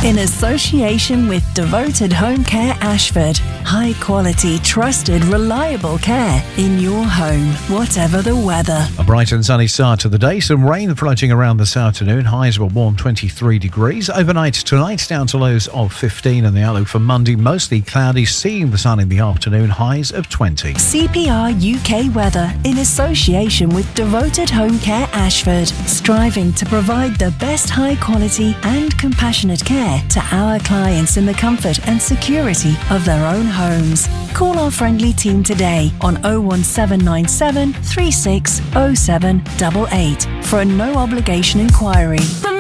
In association with Devoted Home Care Ashford. High quality, trusted, reliable care in your home, whatever the weather. A bright and sunny start to the day. Some rain floating around this afternoon. Highs were warm 23 degrees. Overnight tonight down to lows of 15, and the outlook for Monday mostly cloudy, seeing the sun in the afternoon. Highs of 20. CPR UK weather in association with Devoted Home Care Ashford. Striving to provide the best high quality and compassionate care to our clients in the comfort and security of their own homes. Call our friendly team today on 01797 360788 for a no obligation inquiry.